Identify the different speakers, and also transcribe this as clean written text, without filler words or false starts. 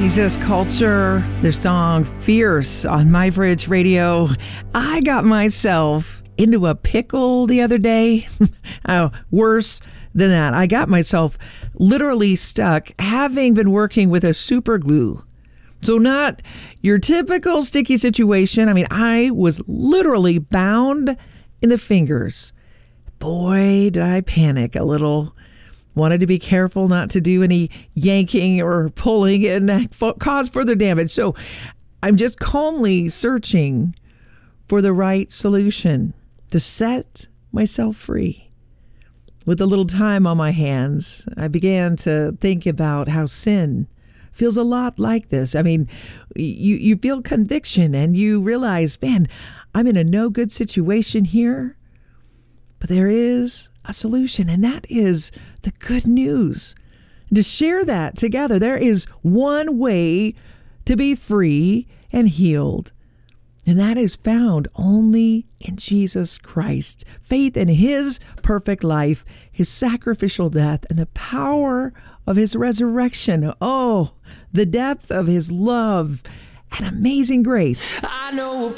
Speaker 1: Jesus Culture, their song Fierce on My Fridge Radio. I got myself into a pickle the other day. Oh, worse than that. I got myself literally stuck having been working with a super glue. So not your typical sticky situation. I mean, I was literally bound in the fingers. Boy, did I panic a little. Wanted to be careful not to do any yanking or pulling and cause further damage. So I'm just calmly searching for the right solution to set myself free. With a little time on my hands, I began to think about how sin feels a lot like this. I mean, you feel conviction and you realize, man, I'm in a no good situation here. But there is a solution, and that is the good news. To share that together, there is one way to be free and healed, and that is found only in Jesus Christ. Faith in his perfect life, his sacrificial death, and the power of his resurrection. Oh, the depth of his love and amazing grace.
Speaker 2: I know